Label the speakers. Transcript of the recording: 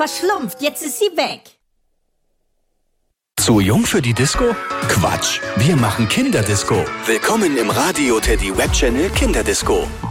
Speaker 1: verschlumpft, jetzt ist sie weg.
Speaker 2: Zu jung für die Disco? Quatsch, wir machen Kinderdisco. Willkommen im Radio Teddy Web Channel Kinderdisco.